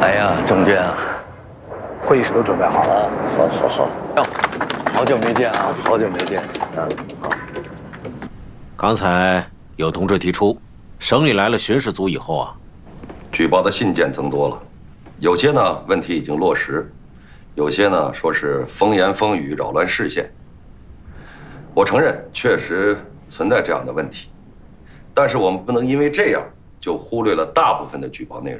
哎呀，郑娟啊， 会议室都准备好了。 好。哟，好久没见啊，好久没见。好。 刚才有同志提出，省里来了巡视组以后啊， 举报的信件增多了，有些呢问题已经落实，有些呢说是风言风语扰乱视线。我承认确实存在这样的问题，但是我们不能因为这样就忽略了大部分的举报内容，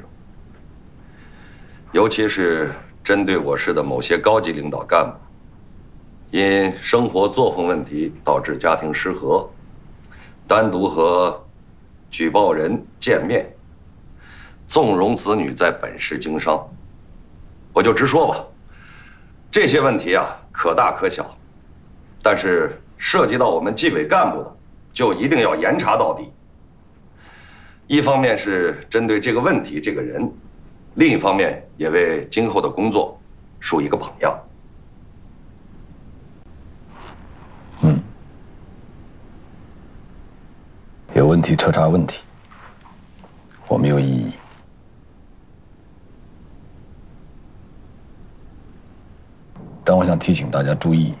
尤其是针对我市的某些高级领导干部，因生活作风问题导致家庭失和，单独和举报人见面，纵容子女在本市经商。我就直说吧，这些问题啊可大可小，但是涉及到我们纪委干部的，就一定要严查到底。一方面是针对这个问题这个人，另一方面也为今后的工作树一个榜样。 有问题彻查问题，我没有异议。但我想提醒大家注意，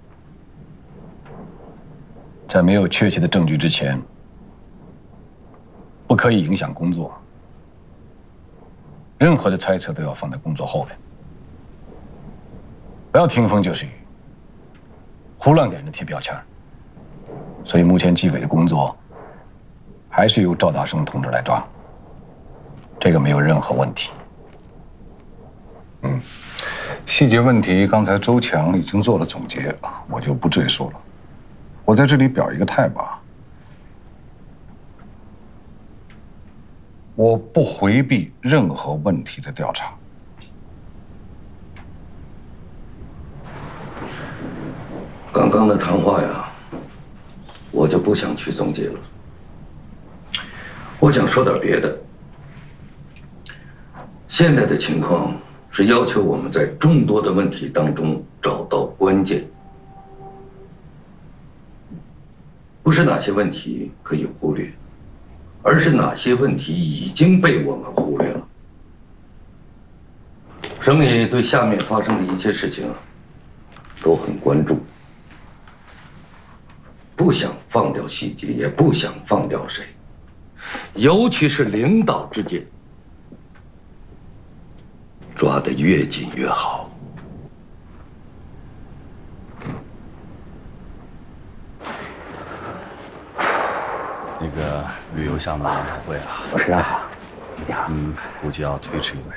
在没有确切的证据之前，不可以影响工作。任何的猜测都要放在工作后面，不要听风就是雨，胡乱给人贴标签。所以目前纪委的工作还是由赵大生同志来抓，这个没有任何问题。 细节问题刚才周强已经做了总结，我就不赘述了。我在这里表一个态吧，我不回避任何问题的调查。 刚刚的谈话呀，我就不想去总结了。我想说点别的。现在的情况是要求我们在众多的问题当中找到关键，不是哪些问题可以忽略，而是哪些问题已经被我们忽略了。省里对下面发生的一切事情啊，都很关注，不想放掉细节，也不想放掉谁，尤其是领导之间，抓得越紧越好。 那个旅游项目研讨会啊， 是啊， 估计要推迟一段时间。